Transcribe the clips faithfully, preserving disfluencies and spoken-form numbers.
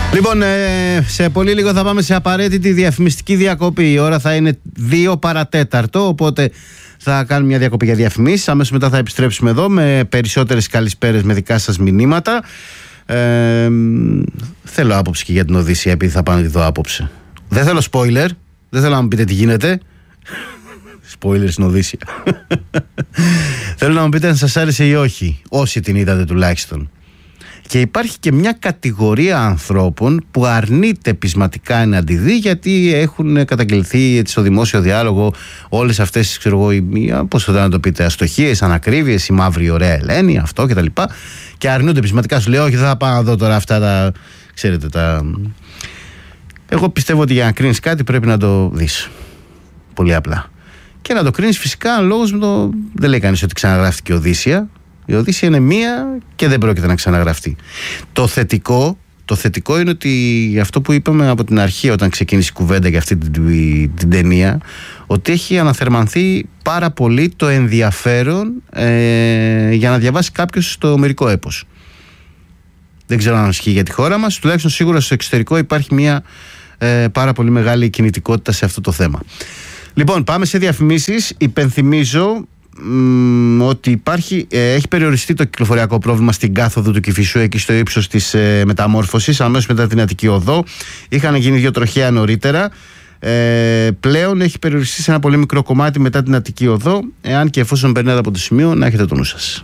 Λοιπόν, ε, σε πολύ λίγο θα πάμε σε απαραίτητη διαφημιστική διακοπή. Η ώρα θα είναι δύο παρατέταρτο, οπότε θα κάνουμε μια διακοπή για διαφημίσεις. Αμέσως μετά θα επιστρέψουμε εδώ με περισσότερες καλησπέρες, με δικά σας μηνύματα. Ε, θέλω άποψη και για την Οδύσσεια, επειδή θα πάω να τη δω άποψε. Δεν θέλω spoiler, δεν θέλω να μου πείτε τι γίνεται. Spoiler στην Οδύσσεια. Θέλω να μου πείτε αν σας άρεσε ή όχι, όσοι την είδατε τουλάχιστον. Και υπάρχει και μια κατηγορία ανθρώπων που αρνείται πεισματικά να τη δει, γιατί έχουν καταγγελθεί στο δημόσιο διάλογο όλες αυτές, ξέρω εγώ, πώς θα να το πείτε, αστοχίες, ανακρίβειες, η μαύρη ωραία Ελένη, αυτό κτλ. Και, και αρνούνται πεισματικά. Σου λέει, όχι, δεν θα πάω να δω τώρα αυτά τα. Ξέρετε, τα. Εγώ πιστεύω ότι για να κρίνεις κάτι πρέπει να το δεις. Πολύ απλά. Και να το κρίνεις φυσικά λόγος με το. Δεν λέει κανείς ότι ξαναγράφτηκε η Οδύσσεια. Η Οδύσσεια είναι μία και δεν πρόκειται να ξαναγραφτεί. Το θετικό, το θετικό είναι ότι αυτό που είπαμε από την αρχή όταν ξεκίνησε η κουβέντα για αυτή την, την, την ταινία, ότι έχει αναθερμανθεί πάρα πολύ το ενδιαφέρον ε, για να διαβάσει κάποιος το ομηρικό έπος. Δεν ξέρω αν ισχύει για τη χώρα μας, τουλάχιστον σίγουρα στο εξωτερικό υπάρχει μια ε, πάρα πολύ μεγάλη κινητικότητα σε αυτό το θέμα. Λοιπόν, πάμε σε διαφημίσεις. Υπενθυμίζω ότι υπάρχει, ε, έχει περιοριστεί το κυκλοφοριακό πρόβλημα στην κάθοδο του Κηφισού, εκεί στο ύψος της ε, μεταμόρφωσης, αμέσως μετά την Αττική Οδό. Είχαν γίνει δύο τροχαία νωρίτερα. Ε, πλέον έχει περιοριστεί σε ένα πολύ μικρό κομμάτι μετά την Αττική Οδό. Εάν και εφόσον περνάτε από το σημείο, να έχετε το νου σας.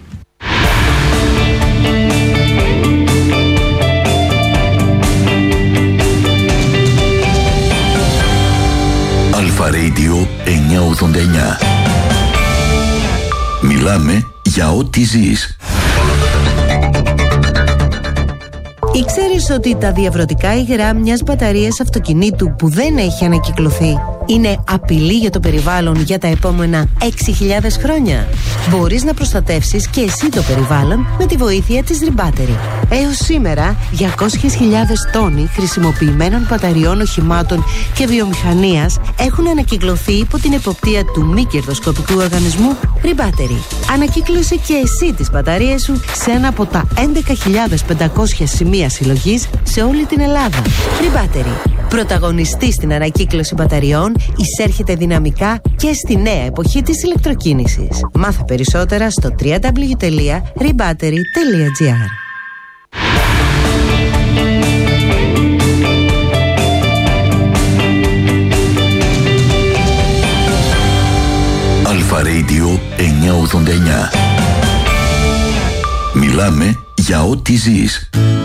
Αλφα Radio εννιακόσια ογδόντα εννιά. Μιλάμε για ό,τι ζεις. Ήξερες ότι τα διαβρωτικά υγρά μιας μπαταρίας αυτοκινήτου που δεν έχει ανακυκλωθεί είναι απειλή για το περιβάλλον για τα επόμενα έξι χιλιάδες χρόνια? Μπορείς να προστατεύσεις και εσύ το περιβάλλον με τη βοήθεια της Rebattery. Έως σήμερα, διακόσιες χιλιάδες τόνοι χρησιμοποιημένων μπαταριών οχημάτων και βιομηχανίας έχουν ανακυκλωθεί υπό την εποπτεία του μη κερδοσκοπικού οργανισμού Rebattery. Ανακύκλωσε και εσύ τις μπαταρίες σου σε ένα από τα έντεκα χιλιάδες πεντακόσια σημεία συλλογής σε όλη την Ελλάδα. Rebattery. Πρωταγωνιστή στην ανακύκλωση μπαταριών, εισέρχεται δυναμικά και στη νέα εποχή της ηλεκτροκίνησης. Μάθε περισσότερα στο double-u double-u double-u τελεία rebattery τελεία gr. Αλφα Radio εννιακόσια ογδόντα εννιά. Μιλάμε για ό,τι ζεις.